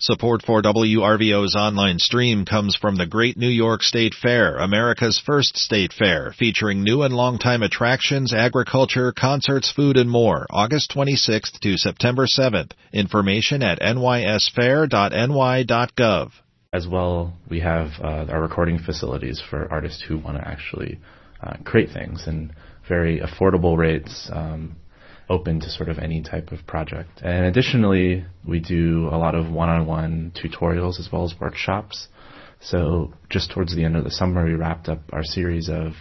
Support for WRVO's online stream comes from the Great New York State Fair, America's first state fair, featuring new and longtime attractions, agriculture, concerts, food, and more, August 26th to September 7th. Information at nysfair.ny.gov. As well, we have our recording facilities for artists who want to actually create things in very affordable rates, open to sort of any type of project. And additionally, we do a lot of one-on-one tutorials as well as workshops. So just towards the end of the summer, we wrapped up our series of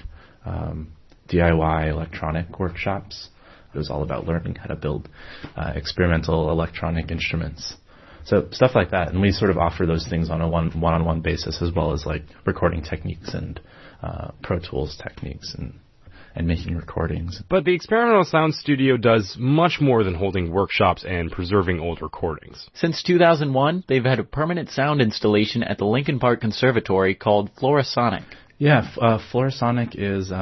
DIY electronic workshops. It was all about learning how to build experimental electronic instruments. So stuff like that. And we sort of offer those things on a one-on-one basis, as well as like recording techniques and Pro Tools techniques and making recordings. But the Experimental Sound Studio does much more than holding workshops and preserving old recordings. Since 2001, they've had a permanent sound installation at the Lincoln Park Conservatory called Florasonic. Yeah, Florasonic is,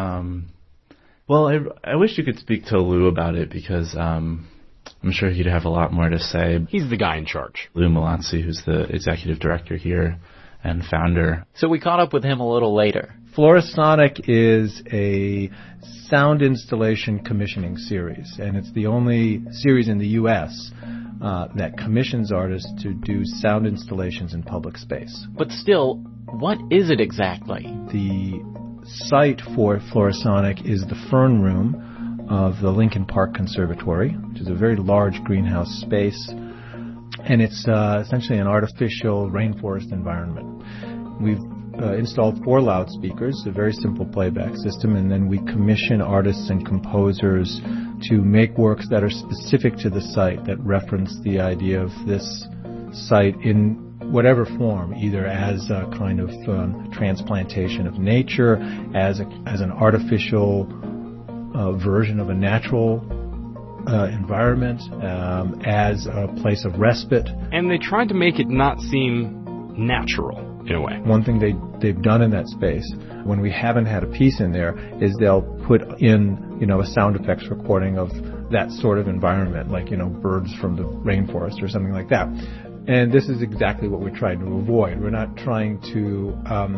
well, I wish you could speak to Lou about it because I'm sure he'd have a lot more to say. He's the guy in charge. Lou Malazzi, who's the executive director here and founder. So we caught up with him a little later. Florasonic is a sound installation commissioning series, and it's the only series in the U.S. That commissions artists to do sound installations in public space. But still, what is it exactly? The site for Florasonic is the Fern Room of the Lincoln Park Conservatory, which is a very large greenhouse space, and it's essentially an artificial rainforest environment. We've installed 4 loudspeakers, a very simple playback system, and then we commission artists and composers to make works that are specific to the site, that reference the idea of this site in whatever form, either as a kind of transplantation of nature, as an artificial version of a natural environment, as a place of respite. And they tried to make it not seem natural. In a way. One thing they've done in that space, when we haven't had a piece in there, is they'll put in, a sound effects recording of that sort of environment, like, birds from the rainforest or something like that. And this is exactly what we're trying to avoid. We're not trying to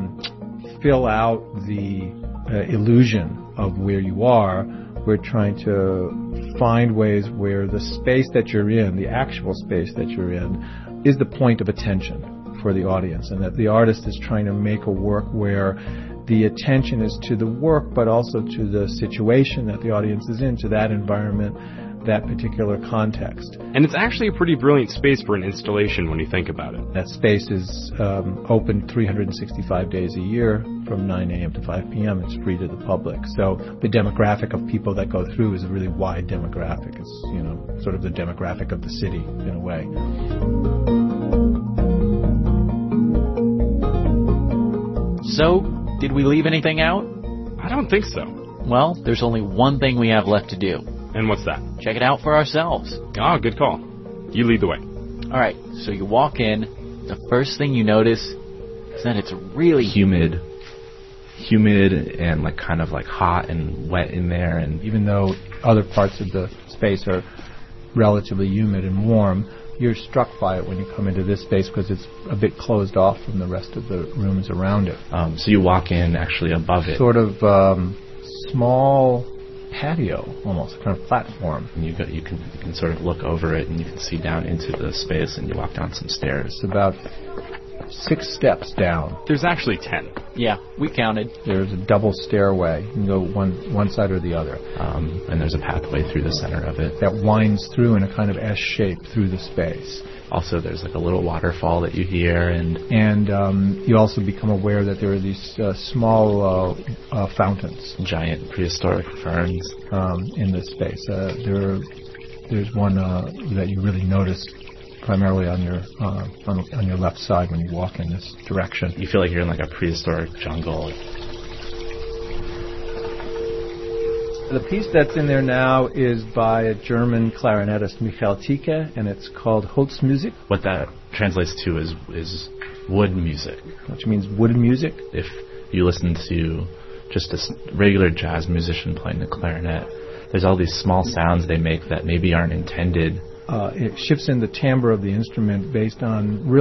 fill out the illusion of where you are. We're trying to find ways where the space that you're in, the actual space that you're in, is the point of attention for the audience, and that the artist is trying to make a work where the attention is to the work, but also to the situation that the audience is in, to that environment, that particular context. And it's actually a pretty brilliant space for an installation when you think about it. That space is open 365 days a year from 9 a.m. to 5 p.m. It's free to the public. So the demographic of people that go through is a really wide demographic. It's, sort of the demographic of the city in a way. So, did we leave anything out? I don't think so. Well, there's only one thing we have left to do. And what's that? Check it out for ourselves. Ah, good call. You lead the way. All right, so you walk in. The first thing you notice is that it's really humid and kind of hot and wet in there. And even though other parts of the space are relatively humid and warm, you're struck by it when you come into this space because it's a bit closed off from the rest of the rooms around it. So you walk in actually above it. Sort of small patio, almost, kind of platform. And you can sort of look over it and you can see down into the space, and you walk down some stairs. It's about 6 steps down. There's actually 10. Yeah, we counted. There's a double stairway. You can go one side or the other. And there's a pathway through the center of it that winds through in a kind of S shape through the space. Also, there's a little waterfall that you hear, and you also become aware that there are these small fountains, giant prehistoric ferns in this space. There's one that you really notice primarily on your left side when you walk in this direction. You feel like you're in a prehistoric jungle. The piece that's in there now is by a German clarinetist, Michael Tieke, and it's called Holzmusik. What that translates to is wood music. Which means wooden music. If you listen to just a regular jazz musician playing the clarinet, there's all these small sounds they make that maybe aren't intended. It shifts in the timbre of the instrument based on